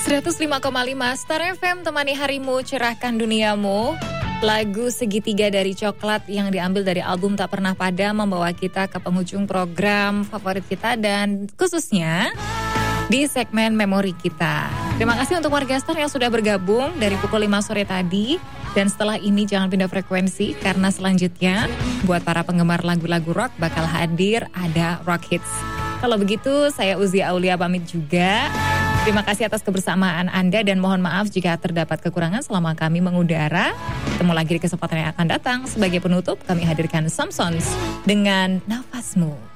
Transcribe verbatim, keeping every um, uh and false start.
seratus lima koma lima Star F M, temani harimu, cerahkan duniamu. Lagu Segitiga dari Coklat yang diambil dari album Tak Pernah Padam membawa kita ke penghujung program favorit kita dan khususnya di segmen memori kita. Terima kasih untuk warga Star yang sudah bergabung dari pukul lima sore tadi. Dan setelah ini jangan pindah frekuensi karena selanjutnya buat para penggemar lagu-lagu rock bakal hadir ada Rock Hits. Kalau begitu saya Uzi Aulia pamit juga. Terima kasih atas kebersamaan Anda dan mohon maaf jika terdapat kekurangan selama kami mengudara. Ketemu lagi di kesempatan yang akan datang. Sebagai penutup kami hadirkan Samsons dengan Nafasmu.